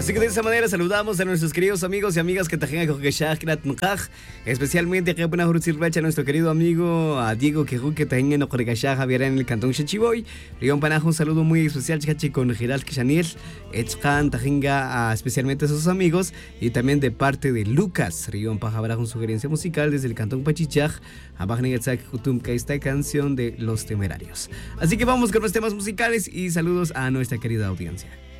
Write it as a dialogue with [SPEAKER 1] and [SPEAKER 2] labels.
[SPEAKER 1] Así que de esa manera saludamos a nuestros queridos amigos y amigas que tajen a especialmente a nuestro querido amigo a Diego que tajen en Javier en el cantón Chachiboy. Rion Panajo, un saludo muy especial con Giral Kishaniel, Echkan Tajinga, especialmente a sus amigos y también de parte de Lucas. Rion Pajabraj, una sugerencia musical desde el cantón Pachichaj, a Bagnegatzak Kutumka, esta canción de Los Temerarios. Así que vamos con los temas musicales y saludos a nuestra querida audiencia.